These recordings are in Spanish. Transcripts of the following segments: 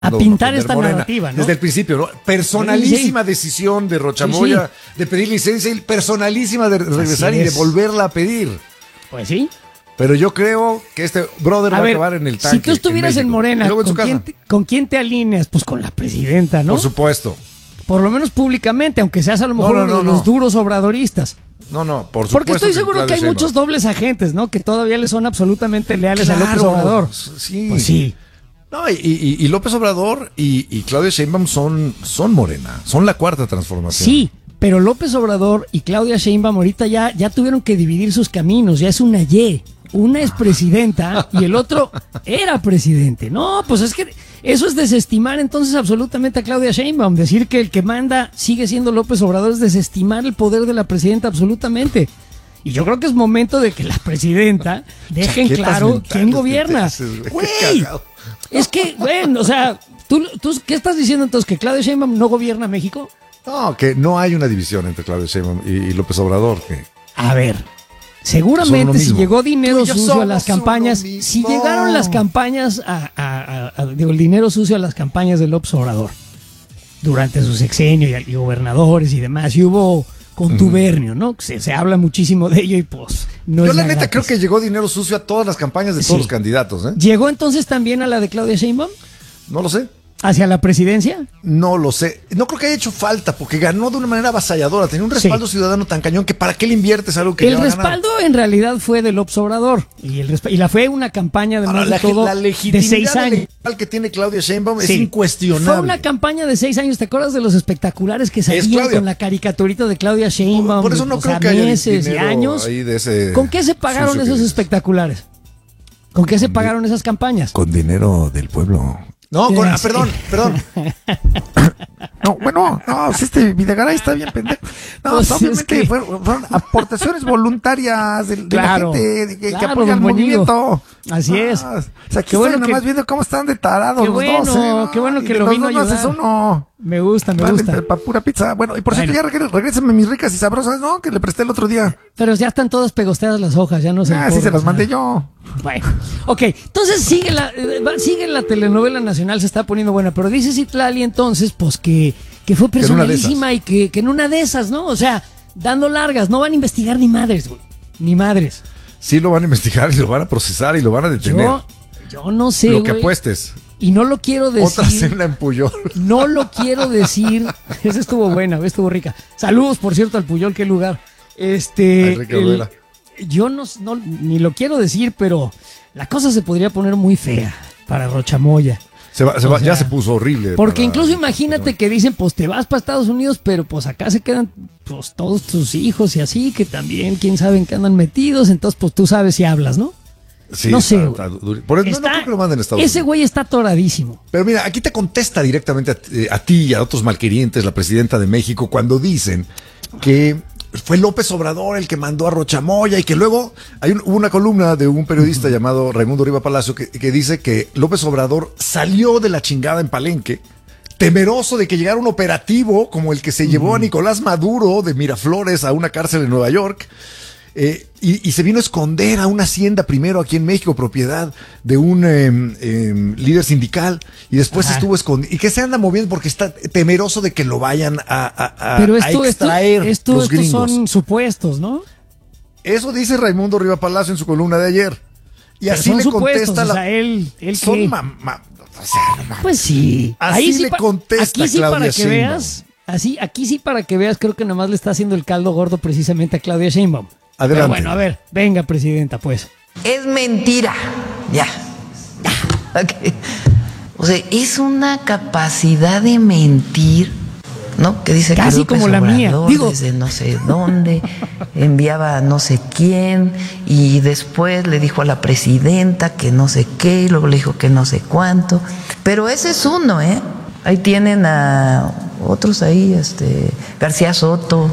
a pintar defender esta Morena, narrativa, ¿no? desde el principio, ¿no? Personalísima decisión de Rochamoya de pedir licencia y personalísima de regresar y de volverla a pedir. Pues sí. Pero yo creo que este brother va a acabar en el tanque. Si tú estuvieras en Morena, ¿con quién te alineas? Pues con la presidenta, ¿no? Por supuesto. Por lo menos públicamente, aunque seas a lo mejor uno de los duros obradoristas. No, por supuesto. Porque estoy seguro que hay muchos dobles agentes, ¿no? Que todavía le son absolutamente leales a López Obrador. Sí. Pues sí. No, y López Obrador y Claudia Sheinbaum son Morena, son la cuarta transformación. Sí, pero López Obrador y Claudia Sheinbaum ahorita ya tuvieron que dividir sus caminos, ya es una Y. Una es presidenta y el otro era presidente. No, pues es que eso es desestimar entonces absolutamente a Claudia Sheinbaum. Decir que el que manda sigue siendo López Obrador es desestimar el poder de la presidenta absolutamente. Y yo creo que es momento de que la presidenta deje en claro quién gobierna. Güey, es que, bueno, o sea, ¿tú qué estás diciendo entonces? ¿Que Claudia Sheinbaum no gobierna México? No, que no hay una división entre Claudia Sheinbaum y López Obrador. A ver, seguramente si llegó dinero sucio a las campañas, si llegaron las campañas el dinero sucio a las campañas de López Obrador durante su sexenio y gobernadores y demás, y hubo contubernio, ¿no? Se habla muchísimo de ello y pues no yo es la neta gratis. Creo que llegó dinero sucio a todas las campañas de todos los candidatos, ¿eh? ¿Llegó entonces también a la de Claudia Sheinbaum? No lo sé. ¿Hacia la presidencia? No lo sé. No creo que haya hecho falta porque ganó de una manera avasalladora. Tenía un respaldo ciudadano tan cañón que ¿para qué le inviertes algo que el respaldo en realidad fue del López Obrador y la fue una campaña de más de todo la legitimidad de 6 años que tiene Claudia Sheinbaum es incuestionable. Fue una campaña de 6 años. ¿Te acuerdas de los espectaculares que salían con la caricaturita de Claudia Sheinbaum? Por eso no creo que haya meses y años. Ahí de ese ¿Con qué se pagaron esos espectaculares? ¿Con qué se pagaron esas campañas? Con dinero del pueblo. No, perdón. No, bueno, no, si Videgaray está bien pendejo. No, pues obviamente fueron aportaciones voluntarias de la gente que apoya el movimiento. Así es. O sea, aquí estoy nada más viendo cómo están de tarados los dos. Qué bueno que lo vino a ayudar. Uno. Me gusta. Para pura pizza. Bueno, y por cierto, ya regrésame mis ricas y sabrosas, ¿no? Que le presté el otro día. Pero ya están todas pegosteadas las hojas, ya no se sí se las mandé yo. Bueno, ok, entonces sigue la telenovela nacional, se está poniendo buena, pero dice Citlali entonces, pues que fue personalísima y que en una de esas, ¿no? O sea, dando largas, no van a investigar ni madres, güey, ni madres. Sí lo van a investigar y lo van a procesar y lo van a detener. Yo no sé, lo que apuestes. Y no lo quiero decir. Otra cena en Puyol. No lo quiero decir. Esa estuvo buena, estuvo rica. Saludos, por cierto, al Puyol, qué lugar. Yo ni lo quiero decir, pero la cosa se podría poner muy fea para Rochamoya. Ya se puso horrible. Porque incluso imagínate que dicen, pues te vas para Estados Unidos, pero pues acá se quedan pues todos tus hijos y así, que también quién sabe en qué andan metidos, entonces pues tú sabes si hablas, ¿no? Sí, no sé. No creo que lo manden a Estados Unidos. Ese güey está atoradísimo. Pero mira, aquí te contesta directamente a ti y a otros malquerientes la presidenta de México cuando dicen que fue López Obrador el que mandó a Rochamoya y que luego hubo una columna de un periodista llamado Raimundo Riva Palacio que dice que López Obrador salió de la chingada en Palenque temeroso de que llegara un operativo como el que se llevó a Nicolás Maduro de Miraflores a una cárcel en Nueva York. Y se vino a esconder a una hacienda primero aquí en México, propiedad de un líder sindical, y después estuvo escondido. ¿Y que se anda moviendo? Porque está temeroso de que lo vayan a extraer los gringos. Estos son supuestos, ¿no? Eso dice Raimundo Riva Palacio en su columna de ayer. Y pero así le contesta o sea, él son pues sí. Así le contesta aquí sí Claudia para que Sheinbaum. veas. Aquí sí para que veas, creo que nomás le está haciendo el caldo gordo precisamente a Claudia Sheinbaum. Adelante. Pero bueno, a ver, venga, presidenta, pues. Es mentira. Ya. Okay. O sea, es una capacidad de mentir, ¿no? Que dice casi que como la mía. Digo, desde no sé dónde enviaba a no sé quién y después le dijo a la presidenta que no sé qué y luego le dijo que no sé cuánto. Pero ese es uno, ¿eh? Ahí tienen a otros ahí, García Soto,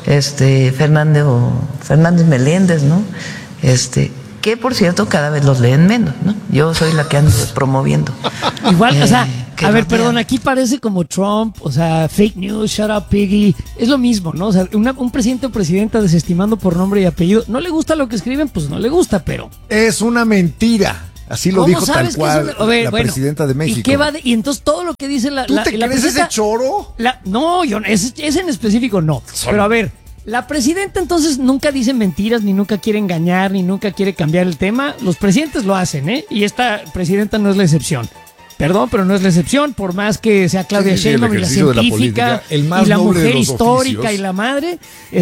Fernández Meléndez, ¿no? Que por cierto cada vez los leen menos, ¿no? Yo soy la que ando promoviendo. Igual, o sea, a ver, perdón, aquí parece como Trump, o sea, fake news, shut up piggy, es lo mismo, ¿no? O sea, un presidente o presidenta desestimando por nombre y apellido, no le gusta lo que escriben, pues no le gusta, pero... Es una mentira. Así lo ¿Cómo dijo tal sabes que cual es una- a ver, la bueno, presidenta de México. ¿Y qué va y entonces todo lo que dice la ¿Tú te la crees presidenta- ese choro? No, yo ese en específico no. Pero a ver, la presidenta entonces nunca dice mentiras, ni nunca quiere engañar, ni nunca quiere cambiar el tema. Los presidentes lo hacen, ¿eh? Y esta presidenta no es la excepción. Perdón, pero no es la excepción, por más que sea Claudia Sí, sí, Sheinbaum el y la ejercicio de la científica política, el más y la noble de mujer los histórica oficios. y la madre,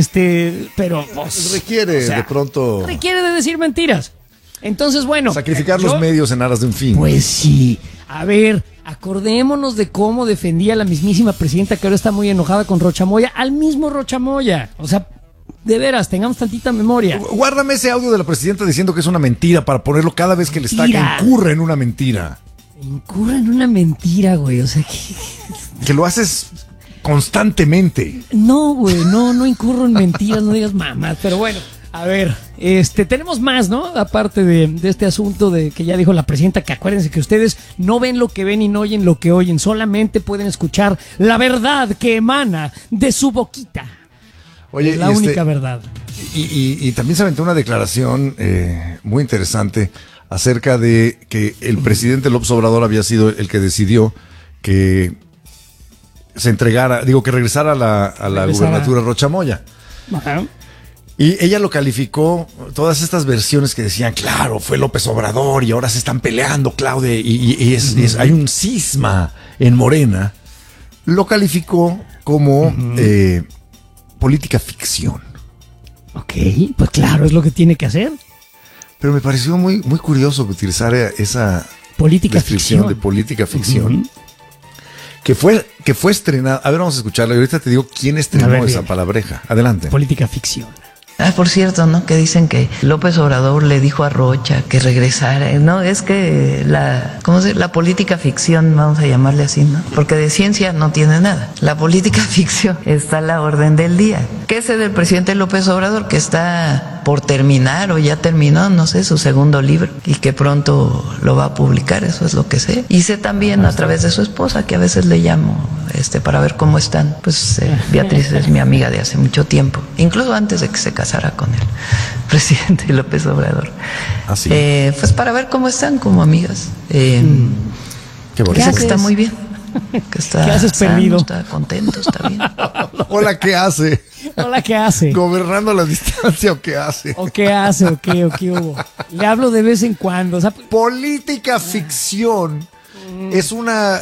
pero pues, Requiere o sea, de pronto requiere de decir mentiras. Entonces, bueno, sacrificar yo- los medios en aras de un fin. pues sí. A ver, acordémonos de cómo defendía la mismísima presidenta que ahora está muy enojada con Rocha Moya, al mismo Rocha Moya. O sea, de veras, tengamos tantita memoria. Guárdame ese audio de la presidenta diciendo que es una mentira para ponerlo cada vez que le está que Mentira. incurre en una mentira. Incurre en una mentira, güey. O sea, Que lo haces constantemente. no, güey, no incurro en mentiras, no digas mamás. Pero bueno, a ver, tenemos más, ¿no? Aparte de este asunto de que ya dijo la presidenta, que acuérdense que ustedes no ven lo que ven y no oyen lo que oyen, solamente pueden escuchar la verdad que emana de su boquita. Oye, Es la única verdad. Y también se aventó una declaración muy interesante acerca de que el presidente López Obrador había sido el que decidió que se entregara, que regresara a la gubernatura Rocha Moya. Ajá. Y ella lo calificó, todas estas versiones que decían, claro, fue López Obrador y ahora se están peleando, Claudia, hay un cisma en Morena. Lo calificó como política ficción. Ok, pues claro, es lo que tiene que hacer. Pero me pareció muy, muy curioso utilizar esa Política descripción ficción. de política ficción. Ujú. que fue estrenada. A ver, vamos a escucharla. Y ahorita te digo quién estrenó A ver, esa bien. palabreja. Adelante. Política ficción. Por cierto, ¿no? Que dicen que López Obrador le dijo a Rocha que regresara. No, es que la política ficción, vamos a llamarle así, ¿no? Porque de ciencia no tiene nada. La política ficción está a la orden del día. ¿Qué sé del presidente López Obrador? Que está por terminar o ya terminó, no sé, su segundo libro y que pronto lo va a publicar, eso es lo que sé. Y sé también a través de su esposa, que a veces le llamo para ver cómo están. Pues Beatriz es mi amiga de hace mucho tiempo, incluso antes de que se casara con el presidente López Obrador. Ah, sí. Pues para ver cómo están como amigas. Qué bonito. Dice haces? que está muy bien. Que está ¿Qué haces, sano, perdido? está contento, está bien. Hola, ¿qué hace? Hola, ¿qué hace? ¿Gobernando a la distancia o qué hace? ¿O qué hace? ¿O qué hubo? Le hablo de vez en cuando. O sea, Política ficción es una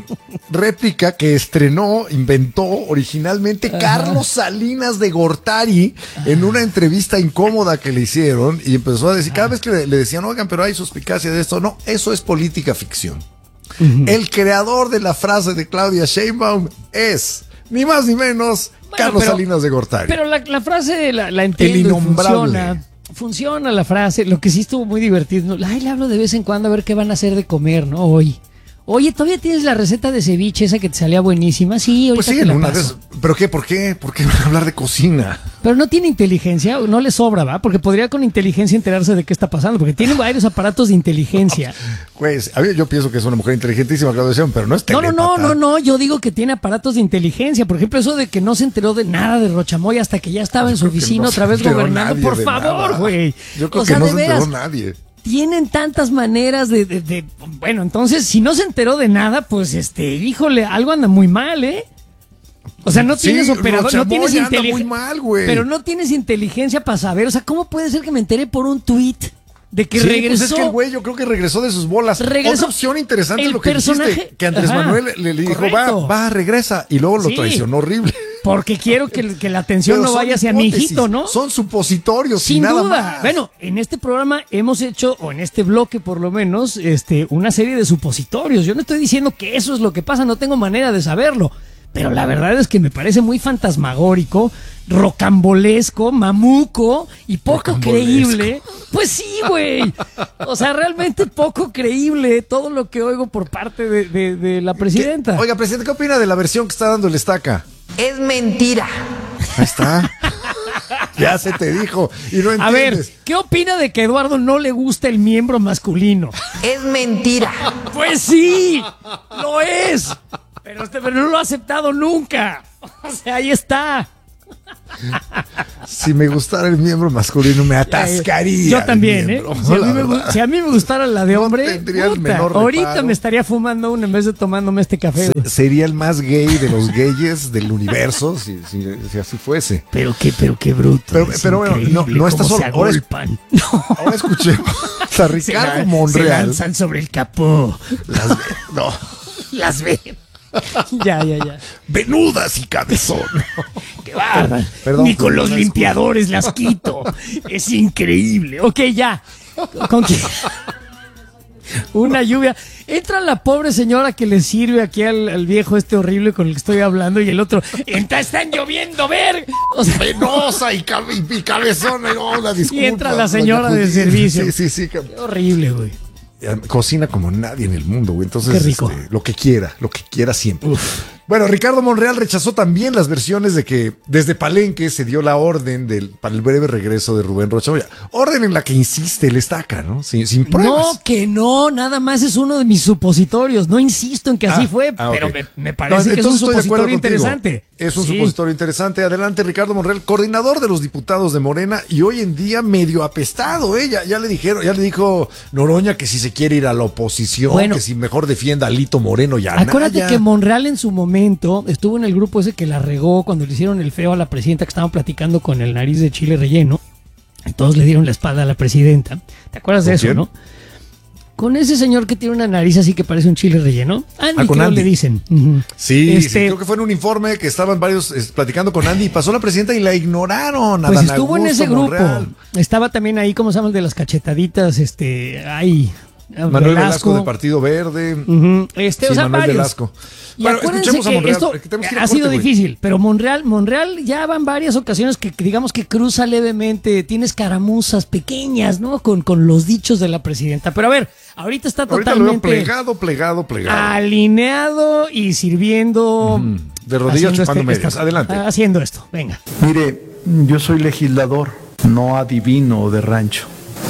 réplica que inventó originalmente Carlos Salinas de Gortari en una entrevista incómoda que le hicieron y empezó a decir, cada vez que le decían, oigan, pero hay suspicacia de esto, no, eso es política ficción. El creador de la frase de Claudia Sheinbaum es, ni más ni menos, Carlos Salinas de Gortari. Pero la frase la entiendo. El innombrable. Funciona la frase. Lo que sí estuvo muy divertido. Ay, le hablo de vez en cuando a ver qué van a hacer de comer, ¿no? Hoy. Oye, ¿todavía tienes la receta de ceviche esa que te salía buenísima? Sí, ahorita Pues sí, te en la una paso. vez. ¿Pero qué? ¿Por qué? ¿Por qué hablar de cocina? Pero no tiene inteligencia, no le sobra, ¿va? Porque podría con inteligencia enterarse de qué está pasando, porque tiene varios aparatos de inteligencia. Pues, a ver, yo pienso que es una mujer inteligentísima, Claudia Sheinbaum, pero no es telépata. No, yo digo que tiene aparatos de inteligencia. Por ejemplo, eso de que no se enteró de nada de Rochamoya hasta que ya estaba en su Yo creo que oficina no otra se vez enteró gobernando. nadie Por de favor, nada. güey. Yo creo O sea, que no de se enteró veras, nadie. tienen tantas maneras de. Bueno, entonces, si no se enteró de nada, pues, híjole, algo anda muy mal, ¿eh? O sea, no Sí, tienes operador, no Rochamoya tienes anda inteligencia. muy mal, güey. Pero no tienes inteligencia para saber. O sea, ¿cómo puede ser que me enteré por un tuit de que Sí, regresó? pues es que el güey yo creo que regresó de sus bolas. Regresó. Otra opción interesante El es lo que personaje- dijiste, que Andrés Ajá, Manuel le dijo, correcto. regresa, y luego lo Sí. traicionó horrible. Porque quiero que la atención Pero no son vaya hacia mi hipótesis, hijito, ¿no? Son supositorios y Sin nada duda. más. Bueno, en este programa hemos hecho, o en este bloque por lo menos, una serie de supositorios. Yo no estoy diciendo que eso es lo que pasa, no tengo manera de saberlo. Pero la verdad es que me parece muy fantasmagórico, rocambolesco, mamuco y poco Rocambolesco. creíble. Pues sí, güey. O sea, realmente poco creíble todo lo que oigo por parte de la presidenta. Oiga, presidente, ¿qué opina de la versión que está dando el Estaca? Es mentira. Ahí está. Ya se te dijo y no A ver, entiendes. ¿qué opina de que a Eduardo no le gusta el miembro masculino? Es mentira. Pues sí, lo es. Pero no lo ha aceptado nunca. O sea, ahí está. Si me gustara el miembro masculino, me atascaría. Yo también, el miembro, Si a mí me gustara la de No hombre, tendría el puta, menor ahorita reparo. me estaría fumando una en vez de tomándome este café. güey. Sería el más gay de los gayes del universo si así fuese. Pero qué bruto. Pero bueno, no está cómo solo. se agolpan. Ahora escuchemos a Ricardo Se Monreal. lanzan sobre el capó. No. Las ven. Ya. Venudas y cabezón. Qué bárbaro. Perdón, Ni con los una limpiadores las quito. Es increíble. Ok, ya. ¿Con quién? Una lluvia. Entra la pobre señora que le sirve aquí al viejo este horrible con el que estoy hablando y el otro. Están lloviendo, ver. O sea, Venosa y cabezona. No, la disculpa. y entra la señora de servicio. Sí. Qué horrible, güey. Cocina como nadie en el mundo, güey. Entonces, Qué rico. lo que quiera siempre. Bueno, Ricardo Monreal rechazó también las versiones de que desde Palenque se dio la orden para el breve regreso de Rubén Rocha Moya. Orden en la que insiste el estaca, ¿no? Sin pruebas. No, que no, nada más es uno de mis supositorios. No insisto en que así fue, pero ok. me parece que es un Entonces estoy de acuerdo supositorio contigo. interesante. Es un Sí. supositorio interesante. Adelante, Ricardo Monreal, coordinador de los diputados de Morena y hoy en día medio apestado, ¿eh? Ya le dijo Noroña que si se quiere ir a la oposición, Bueno. que si mejor defienda a Lito Moreno y a Acuérdate Anaya. que Monreal en su momento estuvo en el grupo ese que la regó cuando le hicieron el feo a la presidenta que estaban platicando con el nariz de chile relleno. Y todos le dieron la espalda a la presidenta. ¿Te acuerdas de ¿Con eso, quién? no? Con ese señor que tiene una nariz así que parece un chile relleno. Andy, con creo Andy. le dicen. Ujú. Sí, creo que fue en un informe que estaban varios platicando con Andy y pasó la presidenta y la ignoraron. A Pues Dan estuvo en Augusto ese grupo. Monreal. Estaba también ahí, ¿cómo se llama? El de las cachetaditas, Manuel Velasco del Partido Verde. Ujú. O sea, Manuel varios. Velasco. Y Bueno, acuérdense escuchemos a que Monreal, esto porque tenemos que ir a ha sido corte, güey. difícil, pero Monreal ya van varias ocasiones que digamos que cruza levemente, tiene escaramuzas pequeñas, ¿no? Con los dichos de la presidenta. Pero a ver, ahorita está Ahorita lo veo totalmente plegado. alineado y sirviendo. De rodillas haciendo chupando medias. Adelante. Haciendo esto, venga. Mire, yo soy legislador, no adivino de rancho.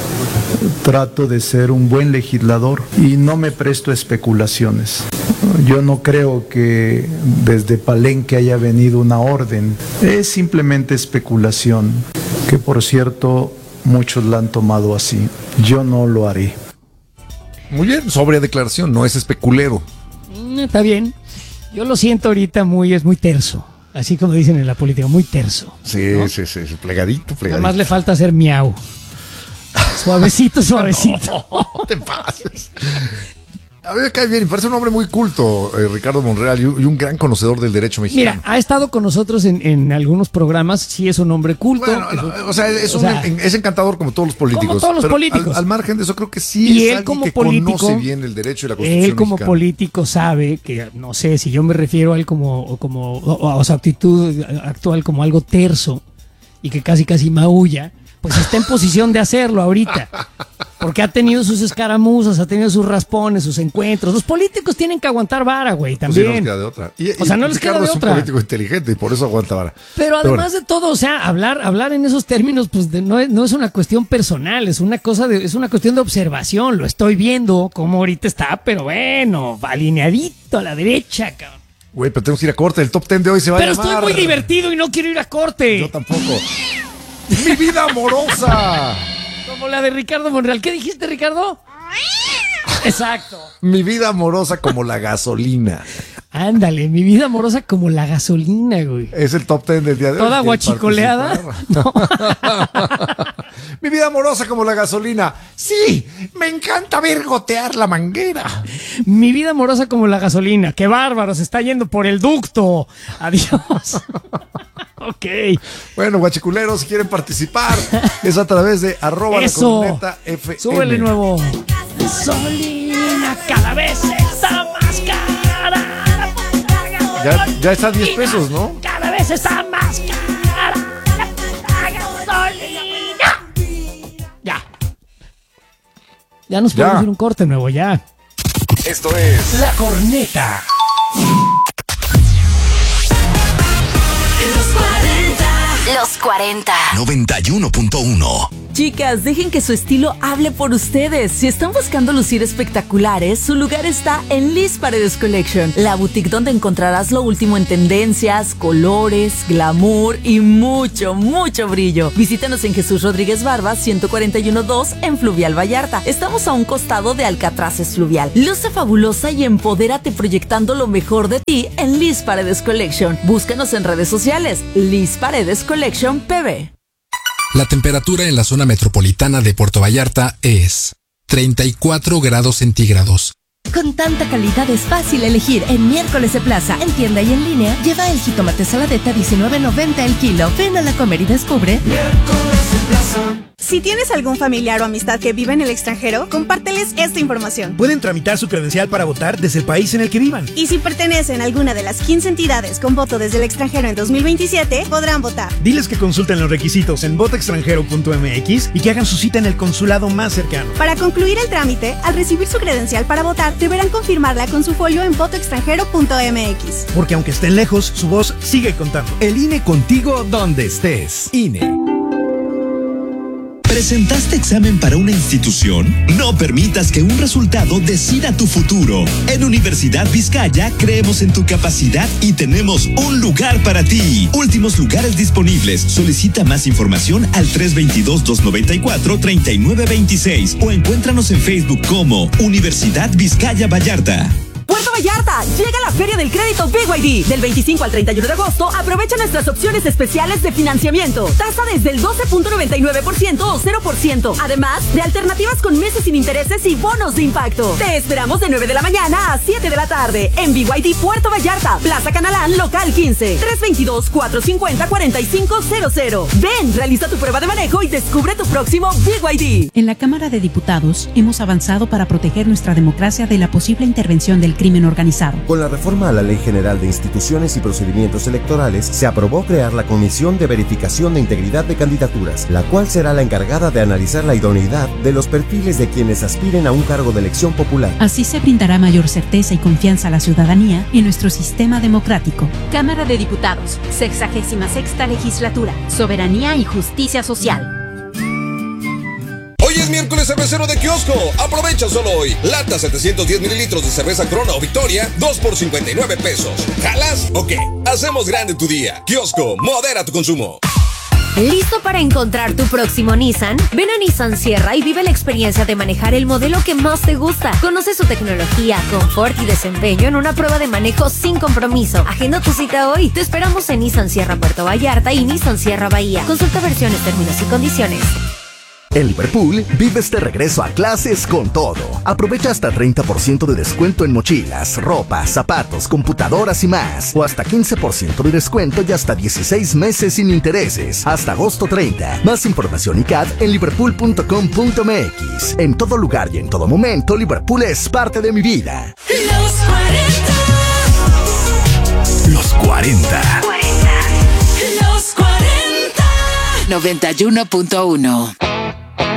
Trato de ser un buen legislador y no me presto a especulaciones. Yo no creo que desde Palenque haya venido una orden. Es simplemente especulación, que por cierto muchos la han tomado así. Yo no lo haré. Muy bien, sobria declaración, no es especulero. Está bien. Yo lo siento ahorita es muy terso. Así como dicen en la política, muy terso. Sí, plegadito. Nada más le falta hacer miau. Suavecito. No te pases. A mí me cae bien y parece un hombre muy culto, Ricardo Monreal, y un gran conocedor del derecho mexicano. Mira, ha estado con nosotros en algunos programas, sí es un hombre culto. Bueno, es encantador como todos los políticos. Como todos los pero políticos. Al margen de eso, creo que sí Y es él alguien como que político, conoce bien el derecho y la Constitución él como mexicana. político sabe que, no sé, si yo me refiero a él a su actitud actual como algo terso y que casi maulla, pues está en posición de hacerlo ahorita. Porque ha tenido sus escaramuzas, ha tenido sus raspones, sus encuentros. Los políticos tienen que aguantar vara, güey, Pues sí, no les también. queda de otra. O sea, no les Ricardo queda de es otra. un político inteligente y por eso aguanta vara. Pero además bueno. de todo, o sea, hablar en esos términos, pues no es una cuestión personal, es una cuestión de observación. Lo estoy viendo como ahorita está, pero bueno, alineadito a la derecha, cabrón. Güey, pero tenemos que ir a corte. El top 10 de hoy se va Pero a llamar. estoy muy divertido y no quiero ir a corte. Yo tampoco. ¡Mi vida amorosa! Como la de Ricardo Monreal. ¿Qué dijiste, Ricardo? Exacto. Mi vida amorosa como la gasolina. Ándale, mi vida amorosa como la gasolina, güey. Es el top 10 del día de hoy. ¿Toda ¿Quieren guachicoleada? participar? Mi vida amorosa como la gasolina. Sí, me encanta ver gotear la manguera. Mi vida amorosa como la gasolina. ¡Qué bárbaro! Se está yendo por el ducto. Adiós. Ok. Bueno, guachiculeros, si quieren participar, es a través de Eso. @lacornetafm. Súbele nuevo. Gasolina cada vez está más cara. Ya está a 10 pesos, ¿no? Cada vez está más cara. La gasolina. Ya. Ya nos podemos ir un corte nuevo, ya. Esto es La Corneta. Los 40. 91.1. Chicas, dejen que su estilo hable por ustedes. Si están buscando lucir espectaculares, su lugar está en Liz Paredes Collection, la boutique donde encontrarás lo último en tendencias, colores, glamour y mucho, mucho brillo. Visítanos en Jesús Rodríguez Barba, 141-2 en Fluvial Vallarta. Estamos a un costado de Alcatraces Fluvial. Luce fabulosa y empodérate proyectando lo mejor de ti en Liz Paredes Collection. Búscanos en redes sociales, Liz Paredes Collection PB. La temperatura en la zona metropolitana de Puerto Vallarta es 34 grados centígrados. Con tanta calidad es fácil elegir en Miércoles de Plaza. En tienda y en línea, lleva el jitomate saladeta $19.90 el kilo. Ven a la Comer y descubre. Miércoles de Plaza. Si tienes algún familiar o amistad que vive en el extranjero, compárteles esta información. Pueden tramitar su credencial para votar desde el país en el que vivan. Y si pertenecen a alguna de las 15 entidades con voto desde el extranjero en 2027, podrán votar. Diles que consulten los requisitos en votoextranjero.mx y que hagan su cita en el consulado más cercano. Para concluir el trámite, al recibir su credencial para votar, deberán confirmarla con su folio en votoextranjero.mx. Porque aunque estén lejos, su voz sigue contando. El INE contigo donde estés. INE. ¿Presentaste examen para una institución? No permitas que un resultado decida tu futuro. En Universidad Vizcaya creemos en tu capacidad y tenemos un lugar para ti. Últimos lugares disponibles. Solicita más información al 322-294-3926 o encuéntranos en Facebook como Universidad Vizcaya Vallarta. Puerto Vallarta, llega la Feria del Crédito BYD. Del 25 al 31 de agosto, aprovecha nuestras opciones especiales de financiamiento. Tasa desde el 12.99% o 0%. Además, de alternativas con meses sin intereses y bonos de impacto. Te esperamos de 9 de la mañana a 7 de la tarde en BYD Puerto Vallarta, Plaza Canalán, local 15, 322-450-4500. Ven, realiza tu prueba de manejo y descubre tu próximo BYD. En la Cámara de Diputados hemos avanzado para proteger nuestra democracia de la posible intervención del crimen organizado. Con la reforma a la Ley General de Instituciones y Procedimientos Electorales, se aprobó crear la Comisión de Verificación de Integridad de Candidaturas, la cual será la encargada de analizar la idoneidad de los perfiles de quienes aspiren a un cargo de elección popular. Así se brindará mayor certeza y confianza a la ciudadanía en nuestro sistema democrático. Cámara de Diputados, 66ª Legislatura, Soberanía y Justicia Social. Hoy es miércoles cervecero de kiosco. Aprovecha solo hoy. Lata 710 mililitros de cerveza Corona o Victoria, 2 por 59 pesos. ¿Jalas o qué? Hacemos grande tu día. Kiosco, modera tu consumo. ¿Listo para encontrar tu próximo Nissan? Ven a Nissan Sierra y vive la experiencia de manejar el modelo que más te gusta. Conoce su tecnología, confort y desempeño en una prueba de manejo sin compromiso. Agenda tu cita hoy. Te esperamos en Nissan Sierra Puerto Vallarta y Nissan Sierra Bahía. Consulta versiones, términos y condiciones. En Liverpool, vives de regreso a clases con todo. Aprovecha hasta 30% de descuento en mochilas, ropa, zapatos, computadoras y más. O hasta 15% de descuento y hasta 16 meses sin intereses. Hasta agosto 30. Más información y CAD en liverpool.com.mx. En todo lugar y en todo momento, Liverpool es parte de mi vida. Los 40. Los 40. 91.1.